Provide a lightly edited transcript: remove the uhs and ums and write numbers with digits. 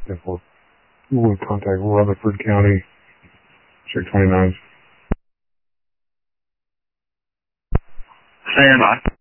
we'll contact Rutherford County, check 29s. Stand by.